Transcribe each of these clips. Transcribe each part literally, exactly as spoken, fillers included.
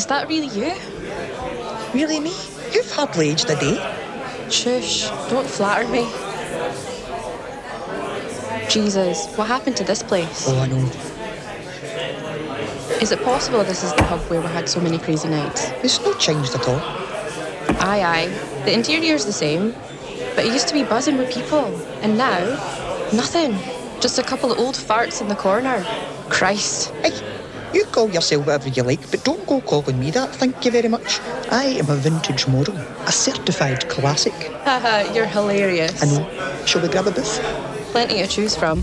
Is that really you? Really me? You've hardly aged a day. Shush, don't flatter me. Jesus, what happened to this place? Oh, I know. Is it possible this is the pub where we had so many crazy nights? It's not changed at all. Aye, aye. The interior's the same, but it used to be buzzing with people, and now, nothing. Just a couple of old farts in the corner. Christ. Hey, you call yourself whatever you like, but don't go calling me that, thank you very much. I am a vintage moral, a certified classic. Haha, you're hilarious. I know. Shall we grab a booth? Plenty to choose from.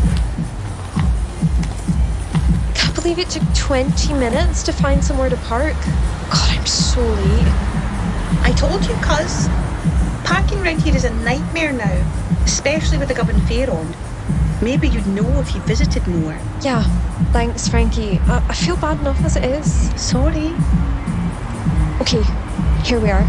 Can't believe it took twenty minutes to find somewhere to park. God, I'm so late. I told you, cuz. Parking round here is a nightmare now, especially with the Govan Fair on. Maybe you'd know if you visited more. Yeah, thanks, Frankie. I, I feel bad enough as it is. Sorry. Okay, here we are.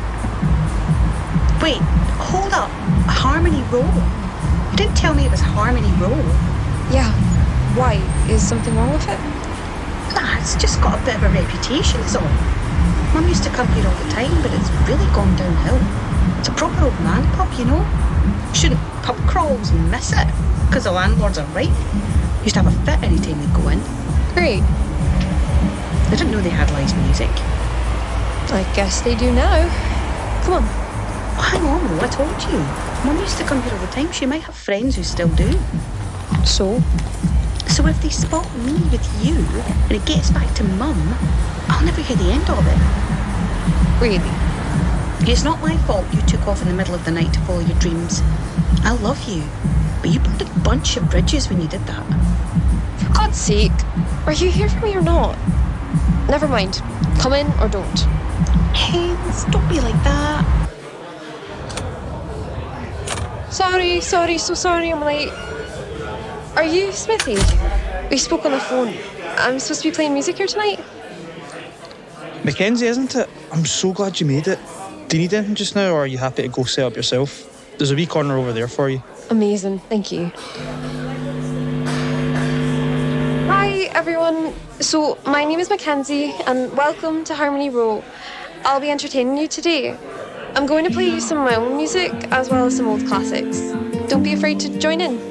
Wait, hold up. Harmony Row? You didn't tell me it was Harmony Row. Yeah, why? Is something wrong with it? Nah, it's just got a bit of a reputation, is all. Mum used to come here all the time, but it's really gone downhill. It's a proper old man pub, you know. Shouldn't pub crawls miss it, because the landlords are right. Used to have a fit any time they go in. Great. I didn't know they had live music. I guess they do now. Come on. Oh, hang on, though, I told you. Mum used to come here all the time. She might have friends who still do. So? So if they spot me with you, and it gets back to Mum, I'll never hear the end of it. Really? It's not my fault you took off in the middle of the night to follow your dreams. I love you, but you burned a bunch of bridges when you did that. For God's sake, are you here for me or not? Never mind. Come in or don't. Hens, don't be like that. Sorry, sorry, so sorry I'm late. Are you Smithy? We spoke on the phone. I'm supposed to be playing music here tonight. Mackenzie, isn't it? I'm so glad you made it. Do you need anything just now, or are you happy to go set up yourself? There's a wee corner over there for you. Amazing, thank you. Hi everyone. So my name is Mackenzie and welcome to Harmony Row. I'll be entertaining you today. I'm going to play you some of my own music as well as some old classics. Don't be afraid to join in.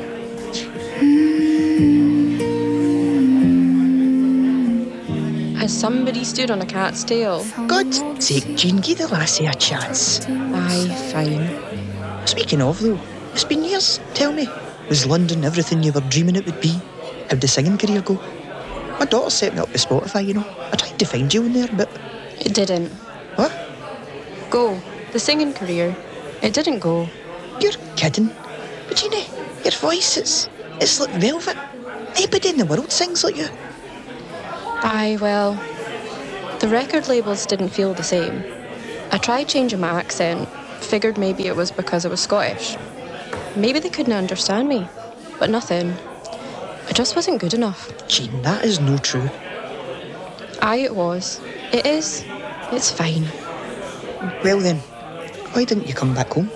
Has somebody stood on a cat's tail? God's sake, Jean, give the lassie a chance. Aye, fine. Speaking of, though, it's been years. Tell me, was London everything you were dreaming it would be? How'd the singing career go? My daughter set me up with Spotify, you know. I tried to find you in there, but... It didn't. What? Go. The singing career. It didn't go. You're kidding. But you know, your voice, it's, it's like velvet. Nobody in the world sings like you. Aye, well, the record labels didn't feel the same. I tried changing my accent, figured maybe it was because I was Scottish. Maybe they couldn't understand me, but nothing. I just wasn't good enough. Jean, that is no true. Aye, it was. It is. It's fine. Well then, why didn't you come back home?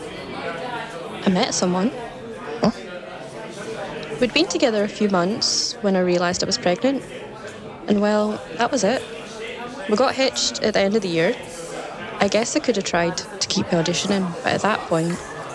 I met someone. Huh? We'd been together a few months when I realised I was pregnant. And well, that was it. We got hitched at the end of the year. I guess I could have tried to keep auditioning, but at that point...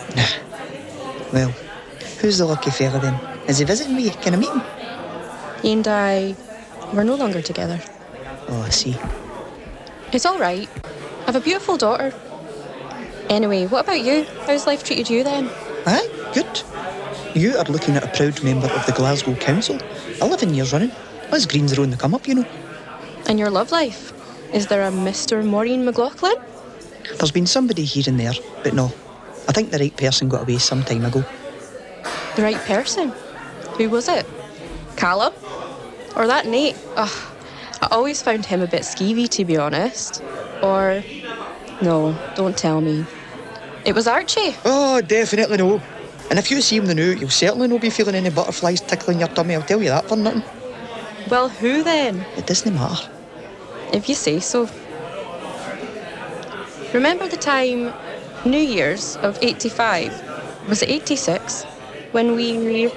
Well, who's the lucky fella then? Is he visiting me? Can I meet him? He and I, we're no longer together. Oh, I see. It's all right. I have a beautiful daughter. Anyway, what about you? How's life treated you then? Aye, good. You are looking at a proud member of the Glasgow Council. eleven years running. Us Greens are on the come-up, you know. And your love life? Is there a Mister Maureen McLaughlin? There's been somebody here and there, but no. I think the right person got away some time ago. The right person? Who was it? Callum? Or that Nate? Ugh, I always found him a bit skeevy, to be honest. Or... No, don't tell me. It was Archie. Oh, definitely no. And if you see him the new, you'll certainly not be feeling any butterflies tickling your tummy, I'll tell you that for nothing. Well, who then? It doesn't matter. If you say so. Remember the time, New Year's of eighty-five, was it eighty-six, when we...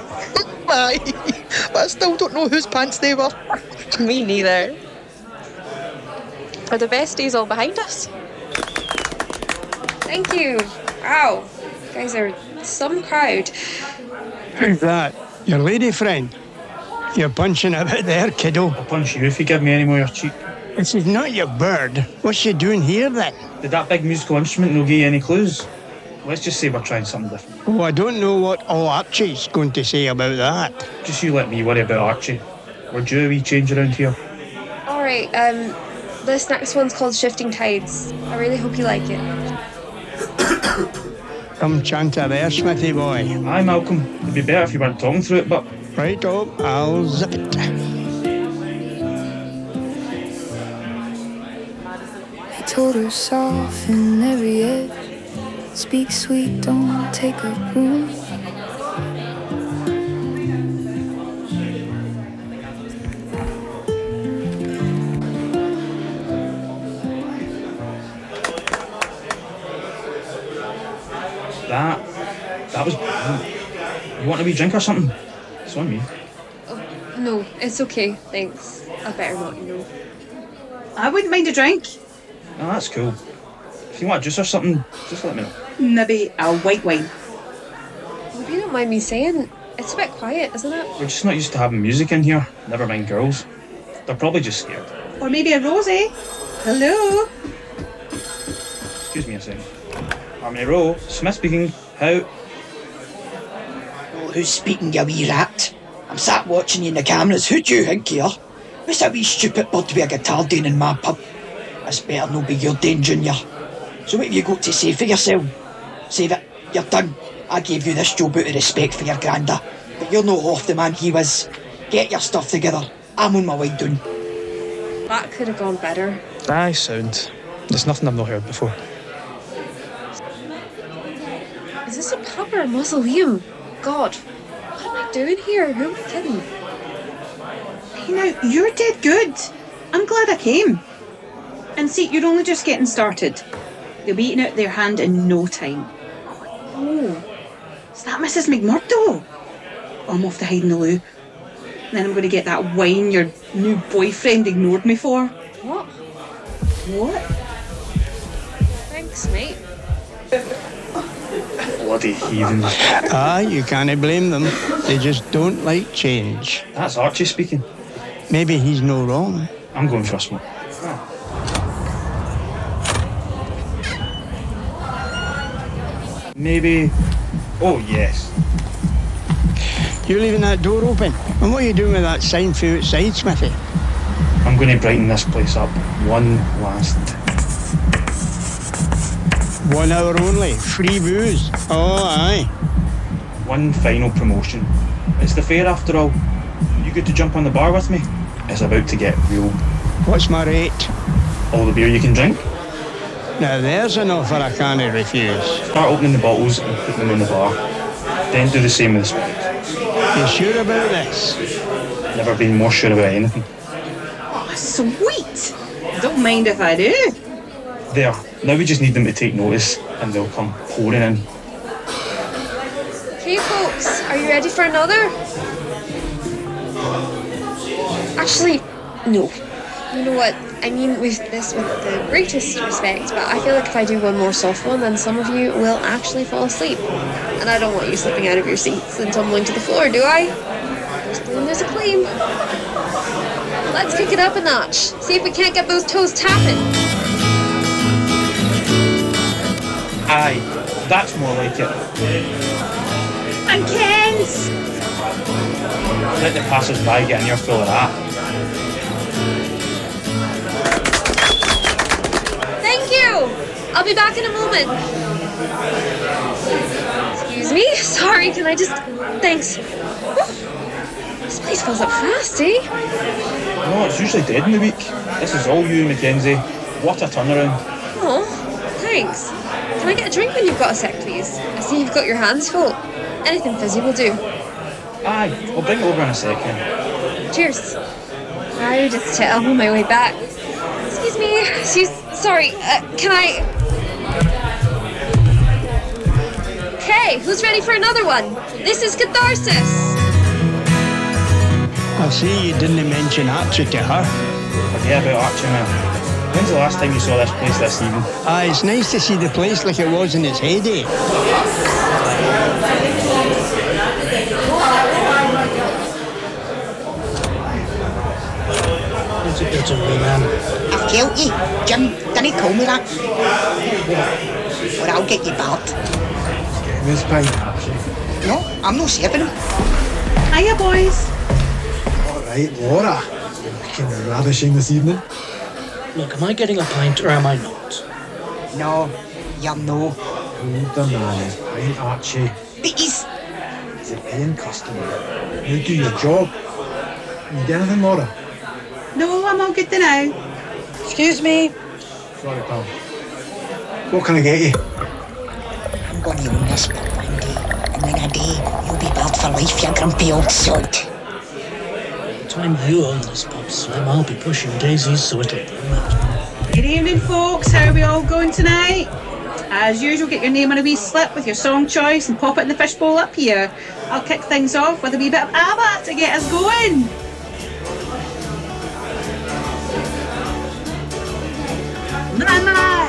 Aye, but I still don't know whose pants they were. Me neither. Are the besties all behind us? Thank you. Wow. You guys are some crowd. Who's that? Your lady friend? You're punching about there, kiddo. I'll punch you if you give me any more of your cheek. This is not your bird. What's she doing here, then? Did that big musical instrument no give you any clues? Let's just say we're trying something different. Oh, I don't know what all Archie's going to say about that. Just you let me worry about Archie. We're due a wee change around here. Alright, um, this next one's called Shifting Tides. I really hope you like it. Come chant a there, Smithy boy. Aye, Malcolm. It'd be better if you weren't talking through it, but... Right, oh, I'll zip it. He told her soften every edge. Speak sweet, don't take up room. That... That was brilliant. You want a wee drink or something? It's on me. Oh, no, it's okay, thanks. I better not, you know. I wouldn't mind a drink. No, that's cool. If you want a juice or something, just let me know. Maybe a white wine. Hope you don't mind me saying, it's a bit quiet, isn't it? We're just not used to having music in here. Never mind girls. They're probably just scared. Or maybe a rosé. Hello? Excuse me a second. Harmony Row, Smith speaking. How... Well, who's speaking, you wee rat? I'm sat watching you in the cameras. Who do you think here? What's a wee stupid bird with a guitar doing in my pub? This better no be your doing, Junior. So what have you got to say for yourself? Save it. You're done. I gave you this job out of respect for your granda. But you're no half the man he was. Get your stuff together. I'm on my way down. That could have gone better. Aye, sound. There's nothing I've not heard before. Is this a pub or a mausoleum? God, what am I doing here? Who am I kidding? Hey now, you're dead good. I'm glad I came. And see, you're only just getting started. They'll be eating out their hand in no time. Oh, is that Missus McMurdo? Oh, I'm off to hide in the loo. And then I'm going to get that wine your new boyfriend ignored me for. What? What? Thanks, mate. Bloody heathens. Ah, you can't blame them. They just don't like change. That's Archie speaking. Maybe he's no wrong. I'm going for a smoke. Maybe... Oh, yes. You're leaving that door open. And what are you doing with that sign for outside, Smithy? I'm going to brighten this place up one last... One hour only. Free booze. Oh, aye. One final promotion. It's the fair after all. You good to jump on the bar with me? It's about to get real. What's my rate? All the beer you can drink? Now there's an offer I can't refuse. Start opening the bottles and putting them in the bar. Then do the same with the spirits. You sure about this? Never been more sure about anything. Oh, sweet. I don't mind if I do. There. Now we just need them to take notice and they'll come pouring in. Hey folks, are you ready for another? Actually, no. You know what? I mean with this with the greatest respect, but I feel like if I do one more soft one, then some of you will actually fall asleep. And I don't want you slipping out of your seats and tumbling to the floor, do I? There's claim, there's a claim. Let's kick it up a notch. See if we can't get those toes tapping. Aye, that's more like it. And Ken's! Let the passers-by get an earful of that. Thank you! I'll be back in a moment. Excuse me? Sorry, can I just... Thanks. This place fills up fast, eh? No, it's usually dead in the week. This is all you, Mackenzie. What a turnaround. Oh, thanks. Can I get a drink when you've got a sec, please? I see you've got your hands full. Anything fizzy will do. Aye, we'll bring it over in a second. Cheers. Proud it's to elbow my way back. Excuse me. Excuse... Sorry, uh, can I... Okay, who's ready for another one? This is Catharsis. I see you didn't mention Archie to her. Forget about Archie now. When's the last time you saw this place this evening? Ah, it's nice to see the place like it was in its heyday. What's it to me, man? I've killed you. Jim, didn't call me that. Or I'll get you bad. Getting his pint. No, I'm not saving him. Hiya, boys. All right, Laura. You're looking ravishing this evening. Look, am I getting a pint or am I not? No, you're no. Hold the man, pint, Archie. But he's... He's a paying customer. You do your job. Need anything, Laura? No, I'm all good now. Excuse me. Sorry, pal. What can I get you? I'm going to own this pub one day, and in a day, you'll be bad for life, you grumpy old sod. By the time you own this pub, Slim, I'll be pushing daisies, so it'll be mad. Good evening, folks. How are we all going tonight? As usual, get your name on a wee slip with your song choice and pop it in the fishbowl up here. I'll kick things off with a wee bit of ABBA to get us going. Mama!